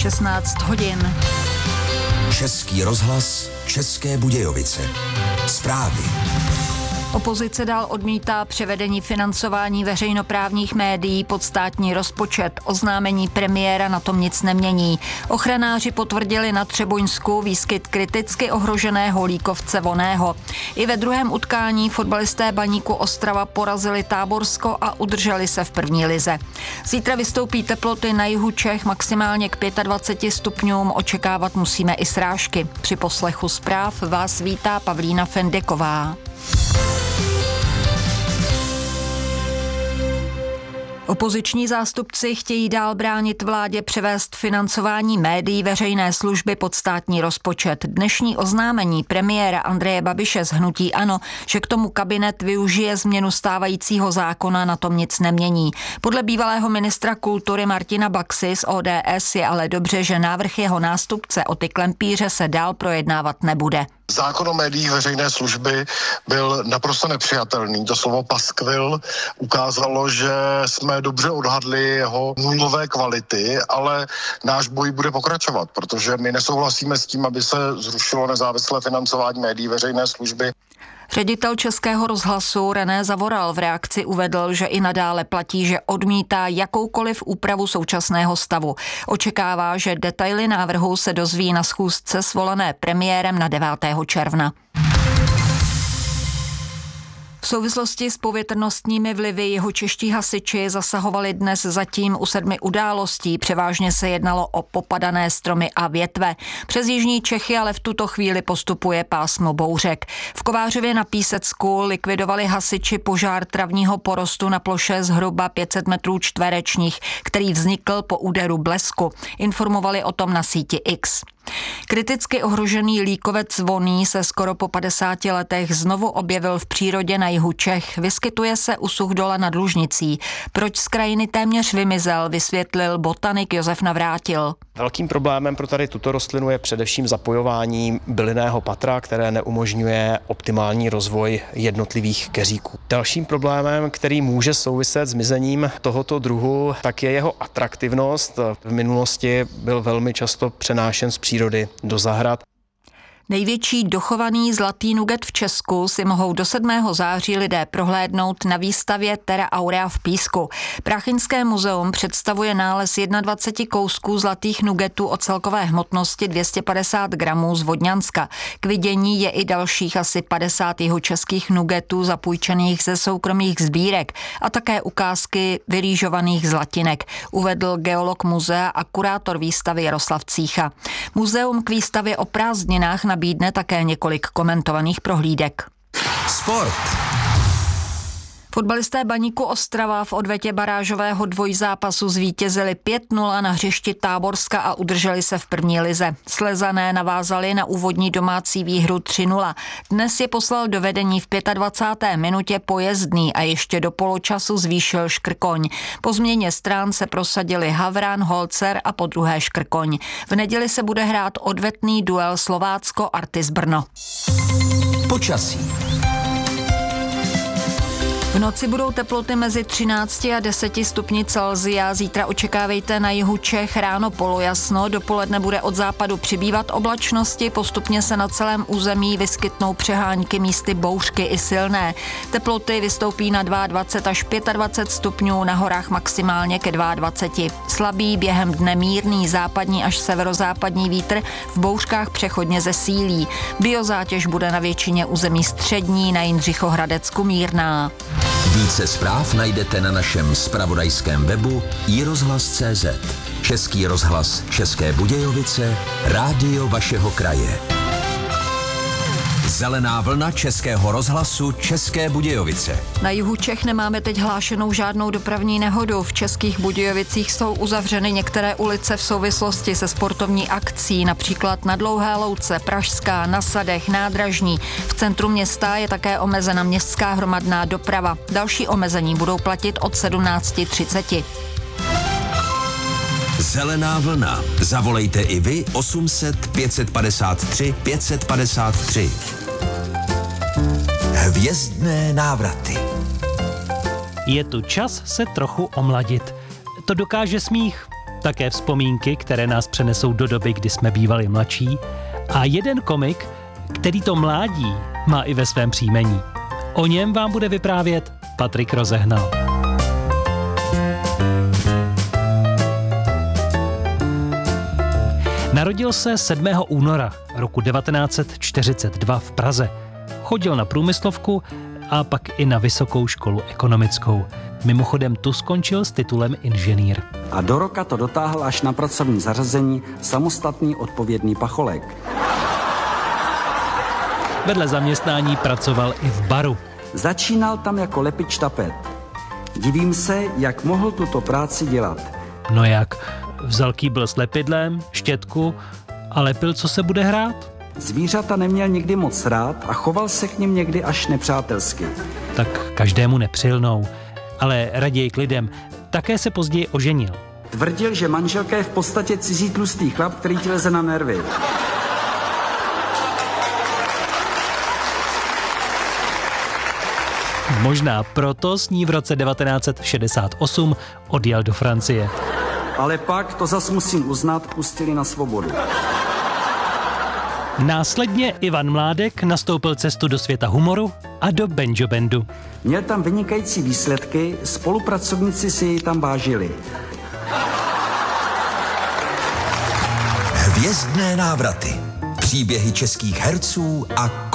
16 hodin. Český rozhlas, České Budějovice. Zprávy. Opozice dál odmítá převedení financování veřejnoprávních médií pod státní rozpočet. Oznámení premiéra na tom nic nemění. Ochranáři potvrdili na Třeboňsku výskyt kriticky ohroženého líkovce vonného. I ve druhém utkání fotbalisté Baníku Ostrava porazili Táborsko a udrželi se v první lize. Zítra vystoupí teploty na jihu Čech maximálně k 25 stupňům. Očekávat musíme i srážky. Při poslechu zpráv vás vítá Pavlína Fendeková. Opoziční zástupci chtějí dál bránit vládě převést financování médií veřejné služby pod státní rozpočet. Dnešní oznámení premiéra Andreje Babiše z hnutí ANO, že k tomu kabinet využije změnu stávajícího zákona, na tom nic nemění. Podle bývalého ministra kultury Martina Baxy z ODS je ale dobře, že návrh jeho nástupce Oty Klempíře se dál projednávat nebude. Zákon o médiích veřejné služby byl naprosto nepřijatelný. To slovo paskvil ukázalo, že jsme dobře odhadli jeho nulové kvality, ale náš boj bude pokračovat, protože my nesouhlasíme s tím, aby se zrušilo nezávislé financování médií veřejné služby. Ředitel Českého rozhlasu René Zavoral v reakci uvedl, že i nadále platí, že odmítá jakoukoliv úpravu současného stavu. Očekává, že detaily návrhu se dozví na schůzce svolané premiérem na 9. června. V souvislosti s povětrnostními vlivy jihočeští hasiči zasahovali dnes zatím u 7 událostí. Převážně se jednalo o popadané stromy a větve. Přes jižní Čechy ale v tuto chvíli postupuje pásmo bouřek. V Kovářově na Písecku likvidovali hasiči požár travního porostu na ploše zhruba 500 metrů čtverečních, který vznikl po úderu blesku. Informovali o tom na síti X. Kriticky ohrožený líkovec vonný se skoro po 50 letech znovu objevil v přírodě na jihu Čech. Vyskytuje se u Suchdola nad Lužnicí. Proč z krajiny téměř vymizel, vysvětlil botanik Josef Navrátil. Velkým problémem pro tady tuto rostlinu je především zapojování bylinného patra, které neumožňuje optimální rozvoj jednotlivých keříků. Dalším problémem, který může souviset s zmizením tohoto druhu, tak je jeho atraktivnost. V minulosti byl velmi často přenášen z přírody do zahrad. Největší dochovaný zlatý nuget v Česku si mohou do 7. září lidé prohlédnout na výstavě Terra Aurea v Písku. Práchyňské muzeum představuje nález 21 kousků zlatých nugetů o celkové hmotnosti 250 gramů z Vodňanska. K vidění je i dalších asi 50 jihočeských nugetů zapůjčených ze soukromých sbírek a také ukázky vyrýžovaných zlatinek, uvedl geolog muzea a kurátor výstavy Jaroslav Cícha. Muzeum k výstavě o prázdninách nabídne také několik komentovaných prohlídek. Sport. Fotbalisté Baníku Ostrava v odvetě barážového dvojzápasu zvítězili 5-0 na hřišti Táborska a udrželi se v první lize. Slezané navázali na úvodní domácí výhru 3-0. Dnes je poslal do vedení v 25. minutě Pojezdný a ještě do poločasu zvýšil Škrkoň. Po změně strán se prosadili Havran, Holzer a podruhé Škrkoň. V neděli se bude hrát odvetný duel Slovácko-Artis Brno. Počasí. V noci budou teploty mezi 13 a 10 stupni Celsia. Zítra očekávejte na jihu Čech ráno polojasno, dopoledne bude od západu přibývat oblačnosti, postupně se na celém území vyskytnou přehánky, místy bouřky i silné. Teploty vystoupí na 22 až 25 stupňů, na horách maximálně ke 22. Slabý, během dne mírný západní až severozápadní vítr, v bouřkách přechodně zesílí. Biozátěž bude na většině území střední, na Jindřichohradecku mírná. Více zpráv najdete na našem zpravodajském webu iRozhlas.cz. Český rozhlas České Budějovice, rádio vašeho kraje. Zelená vlna Českého rozhlasu České Budějovice. Na jihu Čech nemáme teď hlášenou žádnou dopravní nehodu. V Českých Budějovicích jsou uzavřeny některé ulice v souvislosti se sportovní akcí, například na Dlouhé louce, Pražská, na Sadech, Nádražní. V centru města je také omezena městská hromadná doprava. Další omezení budou platit od 17:30. Zelená vlna. Zavolejte i vy 800 553 553. Hvězdné návraty. Je tu čas se trochu omladit. To dokáže smích, také vzpomínky, které nás přenesou do doby, kdy jsme bývali mladší, a jeden komik, který to mládí má i ve svém příjmení. O něm vám bude vyprávět Patrik Rozehnal. Narodil se 7. února roku 1942 v Praze. Chodil na průmyslovku a pak i na vysokou školu ekonomickou. Mimochodem tu skončil s titulem inženýr. A do roka to dotáhl až na pracovní zařazení samostatný odpovědný pacholek. Vedle zaměstnání pracoval i v baru. Začínal tam jako lepič tapet. Divím se, jak mohl tuto práci dělat. No jak? Vzal kýbl s lepidlem, štětku a lepil, co se bude hrát? Zvířata neměl nikdy moc rád a choval se k nim někdy až nepřátelsky. Tak každému nepřilnou, ale raději k lidem. Také se později oženil. Tvrdil, že manželka je v podstatě cizí tlustý chlap, který ti leze na nervy. Možná proto s ní v roce 1968 odjel do Francie. Ale pak, to zas musím uznat, pustili na svobodu. Následně Ivan Mládek nastoupil cestu do světa humoru a do Benjo Bandu. Měl tam vynikající výsledky, spolupracovníci si jej tam vážili. Hvězdné návraty. Příběhy českých herců a